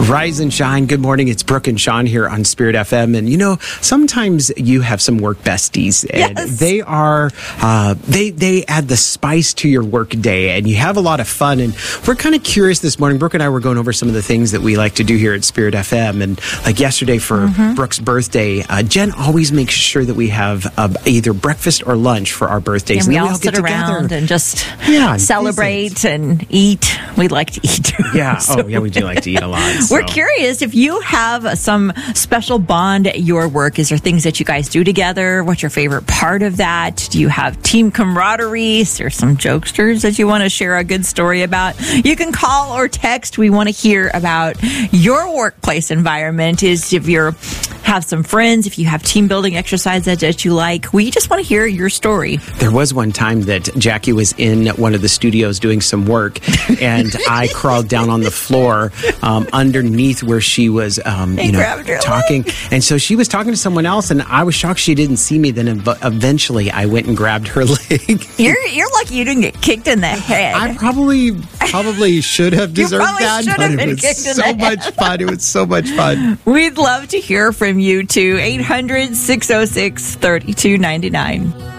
Rise and shine. Good morning. It's Brooke and Sean here on Spirit FM. And sometimes you have some work besties, and they are they add the spice to your work day, and you have a lot of fun. And we're kind of curious this morning. Brooke and I were going over some of the things that we like to do here at Spirit FM. And like yesterday for Brooke's birthday, Jen always makes sure that we have either breakfast or lunch for our birthdays. And we all sit around and just celebrate and eat. We like to eat. Yeah. We do like to eat a lot. We're curious if you have some special bond at your work. Is there things that you guys do together? What's your favorite part of that? Do you have team camaraderie? Is there some jokesters that you want to share a good story about? You can call or text. We want to hear about your workplace environment. If you have some friends, if you have team building exercises that you like, we just want to hear your story. There was one time that Jackie was in one of the studios doing some work, and I crawled down on the floor underneath where she was talking. And so she was talking to someone else, and I was shocked she didn't see me. Then eventually I went and grabbed her leg. You're lucky you didn't get kicked in the head. I probably should have deserved that, but it was so much fun. It was so much fun. We'd love to hear from you too. 800-606-3299.